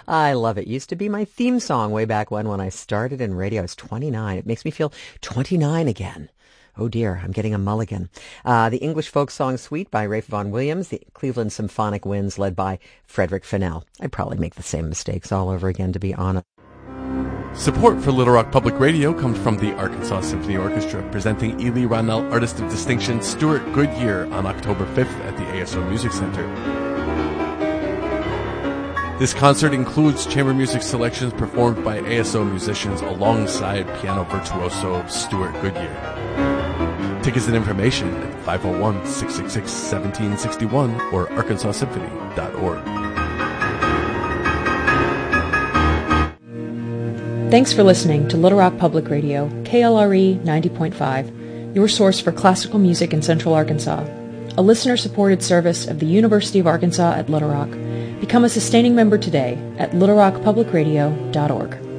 I love it. Used to be my theme song way back when I started in radio. I was 29. It makes me feel 29 again. Oh dear, I'm getting a mulligan. The English folk song Suite by Ralph Vaughan Williams, the Cleveland Symphonic Winds led by Frederick Fennell. I'd probably make the same mistakes all over again, to be honest. Support for Little Rock Public Radio comes from the Arkansas Symphony Orchestra, presenting Ely Ronell Artist of Distinction Stuart Goodyear on October 5th at the ASO Music Center. This concert includes chamber music selections performed by ASO musicians alongside piano virtuoso Stuart Goodyear. Tickets and information at 501-666-1761 or arkansasymphony.org. Thanks for listening to Little Rock Public Radio, KLRE 90.5, your source for classical music in Central Arkansas, a listener-supported service of the University of Arkansas at Little Rock. Become a sustaining member today at littlerockpublicradio.org.